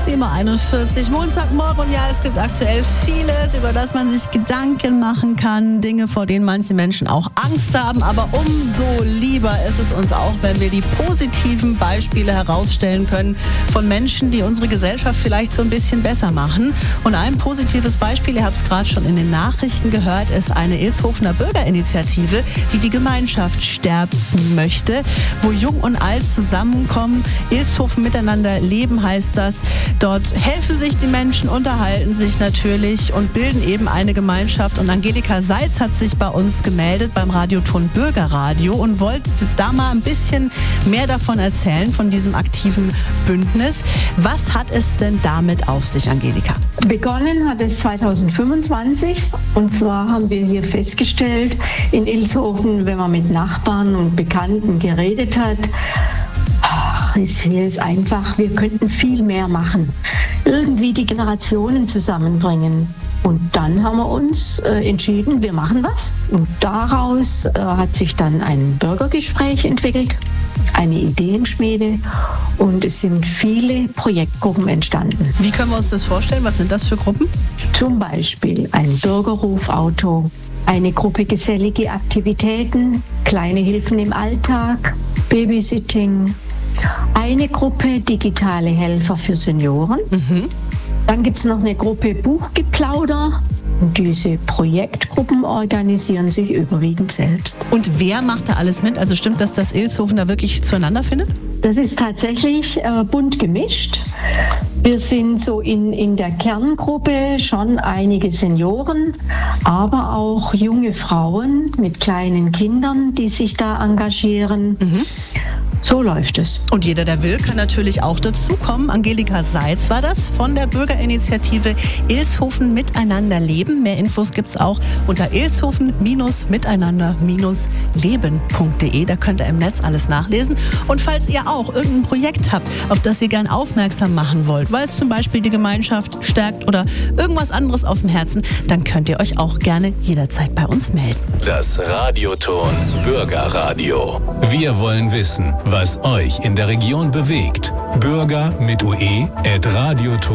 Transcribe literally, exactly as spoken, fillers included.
sieben Uhr einundvierzig, Montagmorgen. Und ja, es gibt aktuell vieles, über das man sich Gedanken machen kann. Dinge, vor denen manche Menschen auch Angst haben. Aber umso lieber ist es uns auch, wenn wir die positiven Beispiele herausstellen können von Menschen, die unsere Gesellschaft vielleicht so ein bisschen besser machen. Und ein positives Beispiel, ihr habt es gerade schon in den Nachrichten gehört, ist eine Ilshofener Bürgerinitiative, die die Gemeinschaft stärken möchte, wo Jung und Alt zusammenkommen. Ilshofen miteinander leben heißt das. Dort helfen sich die Menschen, unterhalten sich natürlich und bilden eben eine Gemeinschaft. Und Angelika Seitz hat sich bei uns gemeldet beim Radioton Bürgerradio und wollte da mal ein bisschen mehr davon erzählen, von diesem aktiven Bündnis. Was hat es denn damit auf sich, Angelika? Begonnen hat es zweitausendfünfundzwanzig und zwar haben wir hier festgestellt in Ilshofen, wenn man mit Nachbarn und Bekannten geredet hat, ach, hier ist einfach, wir könnten viel mehr machen. Irgendwie die Generationen zusammenbringen. Und dann haben wir uns äh, entschieden, wir machen was. Und daraus äh, hat sich dann ein Bürgergespräch entwickelt, eine Ideenschmiede und es sind viele Projektgruppen entstanden. Wie können wir uns das vorstellen? Was sind das für Gruppen? Zum Beispiel ein Bürgerrufauto, eine Gruppe gesellige Aktivitäten, kleine Hilfen im Alltag, Babysitting, eine Gruppe digitale Helfer für Senioren. Mhm. Dann gibt es noch eine Gruppe Buchgeplauder. Und diese Projektgruppen organisieren sich überwiegend selbst. Und wer macht da alles mit? Also stimmt das, dass Ilshofen da wirklich zueinander findet? Das ist tatsächlich äh, bunt gemischt. Wir sind so in, in der Kerngruppe schon einige Senioren, aber auch junge Frauen mit kleinen Kindern, die sich da engagieren. Mhm. So läuft es. Und jeder, der will, kann natürlich auch dazukommen. Angelika Seitz war das von der Bürgerinitiative Ilshofen Miteinander Leben. Mehr Infos gibt es auch unter ilshofen miteinander leben punkt de. Da könnt ihr im Netz alles nachlesen. Und falls ihr auch irgendein Projekt habt, auf das ihr gern aufmerksam machen wollt, weil es zum Beispiel die Gemeinschaft stärkt oder irgendwas anderes auf dem Herzen, dann könnt ihr euch auch gerne jederzeit bei uns melden. Das Radioton Bürgerradio. Wir wollen wissen, was euch in der Region bewegt. Bürger mit ue at radioton